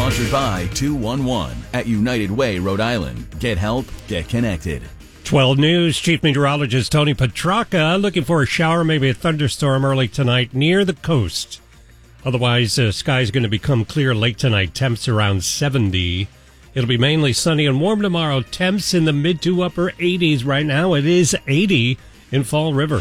Sponsored by 211 at United Way, Rhode Island. Get help, get connected. 12 News Chief Meteorologist Tony Petracca looking for a shower, maybe a thunderstorm early tonight near the coast. Otherwise, the sky's going to become clear late tonight. Temps around 70. It'll be mainly sunny and warm tomorrow. Temps in the mid to upper 80s right now. It is 80 in Fall River.